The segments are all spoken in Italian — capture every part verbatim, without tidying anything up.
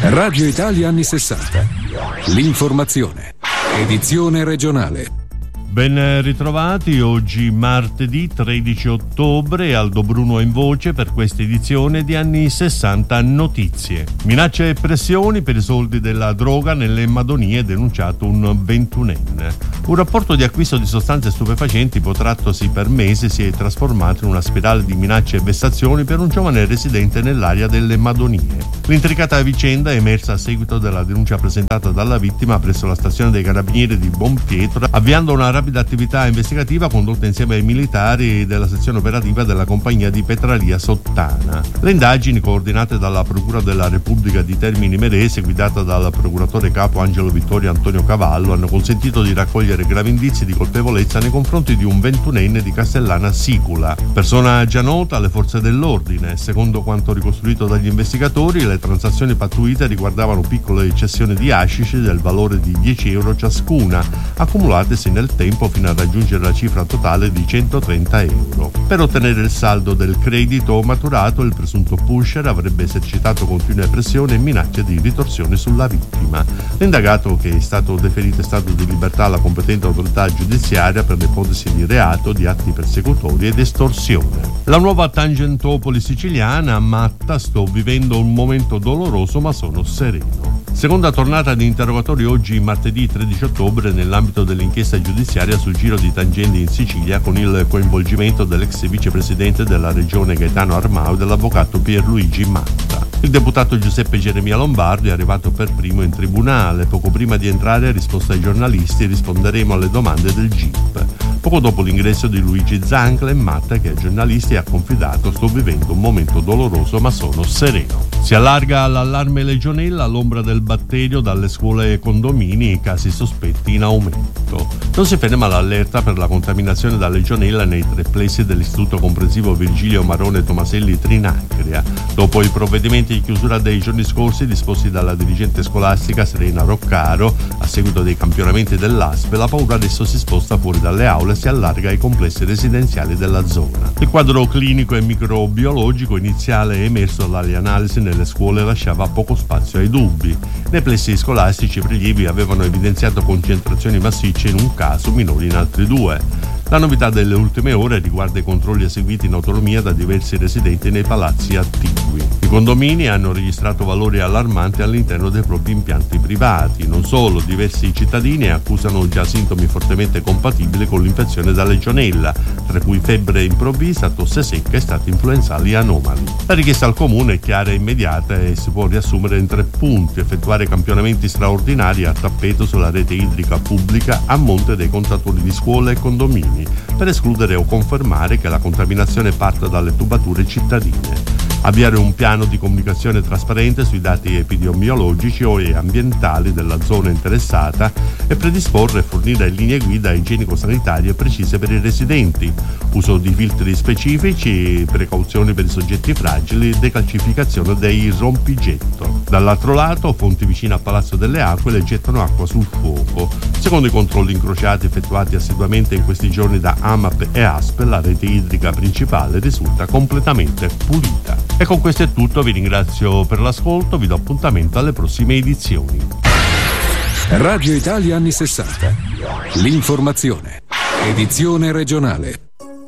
Radio Italia anni sessanta. L'informazione. Edizione regionale. Ben ritrovati, oggi martedì tredici ottobre, Aldo Bruno in voce per questa edizione di Anni sessanta Notizie. Minacce e pressioni per i soldi della droga nelle Madonie, denunciato un ventunenne. Un rapporto di acquisto di sostanze stupefacenti protrattosi per mesi si è trasformato in una spirale di minacce e vessazioni per un giovane residente nell'area delle Madonie. L'intricata vicenda è emersa a seguito della denuncia presentata dalla vittima presso la stazione dei Carabinieri di Bonpietro, avviando una rapida attività investigativa condotta insieme ai militari della sezione operativa della compagnia di Petralia Sottana. Le indagini, coordinate dalla Procura della Repubblica di Termini Imerese, guidata dal procuratore capo Angelo Vittorio Antonio Cavallo, hanno consentito di raccogliere gravi indizi di colpevolezza nei confronti di un ventunenne di Castellana Sicula, persona già nota alle forze dell'ordine. Secondo quanto ricostruito dagli investigatori, le transazioni pattuite riguardavano piccole cessioni di hashish del valore di dieci euro ciascuna, accumulatesi nel tempo fino a raggiungere la cifra totale di centotrenta euro. Per ottenere il saldo del credito maturato, il presunto pusher avrebbe esercitato continue pressioni e minacce di ritorsione sulla vittima. L'indagato, che è stato deferito in stato di libertà alla competente autorità giudiziaria per le ipotesi di reato, di atti persecutori ed estorsione. La nuova Tangentopoli siciliana, matta, sto vivendo un momento doloroso ma sono sereno. Seconda tornata di interrogatori oggi martedì tredici ottobre nell'ambito dell'inchiesta giudiziaria sul giro di tangenti in Sicilia, con il coinvolgimento dell'ex vicepresidente della regione Gaetano Armao e dell'avvocato Pierluigi Matta. Il deputato Giuseppe Geremia Lombardi è arrivato per primo in tribunale. Poco prima di entrare ha risposto ai giornalisti: risponderemo alle domande del G I P. Poco dopo l'ingresso di Luigi Zancla e Matta, che ai giornalisti ha confidato: sto vivendo un momento doloroso ma sono sereno. Si allarga l'allarme legionella all'ombra del batterio dalle scuole e condomini, i casi sospetti in aumento. Non si ferma l'allerta per la contaminazione da legionella nei tre plessi dell'Istituto Comprensivo Virgilio Marone Tomaselli Trinacria. Dopo i provvedimenti di chiusura dei giorni scorsi disposti dalla dirigente scolastica Serena Roccaro a seguito dei campionamenti dell'A S P, la paura adesso si sposta fuori dalle aule e si allarga ai complessi residenziali della zona. Il quadro clinico e microbiologico iniziale emerso dalle analisi nelle scuole lasciava poco spazio ai dubbi. Nei plessi scolastici i prelievi avevano evidenziato concentrazioni massicce in un caso, minori in altri due. La novità delle ultime ore riguarda i controlli eseguiti in autonomia da diversi residenti nei palazzi attigui. I condomini hanno registrato valori allarmanti all'interno dei propri impianti privati. Non solo, diversi cittadini accusano già sintomi fortemente compatibili con l'infezione da legionella, tra cui febbre improvvisa, tosse secca e stati influenzali anomali. La richiesta al comune è chiara e immediata e si può riassumere in tre punti: effettuare campionamenti straordinari a tappeto sulla rete idrica pubblica a monte dei contatori di scuole e condomini, per escludere o confermare che la contaminazione parta dalle tubature cittadine. Avviare un piano di comunicazione trasparente sui dati epidemiologici e ambientali della zona interessata e predisporre e fornire linee guida igienico-sanitarie precise per i residenti, uso di filtri specifici, precauzioni per i soggetti fragili, decalcificazione dei rompigetto. Dall'altro lato, fonti vicine a Palazzo delle Acque le gettano acqua sul fuoco. Secondo i controlli incrociati effettuati assiduamente in questi giorni da AMAP e A S P, la rete idrica principale risulta completamente pulita. E con questo è tutto, vi ringrazio per l'ascolto, vi do appuntamento alle prossime edizioni. Radio Italia anni sessanta. L'informazione. Edizione regionale.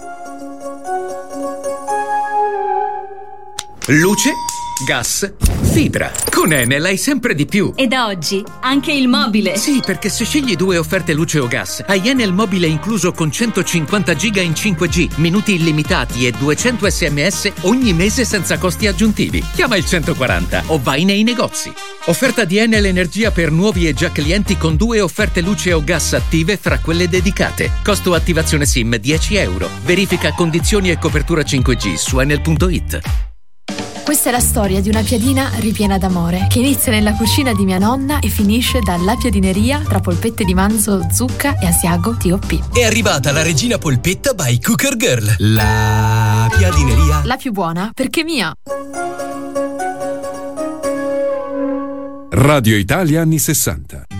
Luce, gas, fibra. Con Enel hai sempre di più. E da oggi anche il mobile. Sì, perché se scegli due offerte luce o gas, hai Enel mobile incluso con centocinquanta giga in cinque G, minuti illimitati e duecento sms ogni mese senza costi aggiuntivi. Chiama il centoquaranta o vai nei negozi. Offerta di Enel Energia per nuovi e già clienti con due offerte luce o gas attive fra quelle dedicate. Costo attivazione SIM dieci euro. Verifica condizioni e copertura cinque G su enel punto it. Questa è la storia di una piadina ripiena d'amore che inizia nella cucina di mia nonna e finisce dalla piadineria tra polpette di manzo, zucca e asiago T O P. È arrivata la regina polpetta by Cooker Girl. La piadineria. La più buona perché mia. Radio Italia anni sessanta.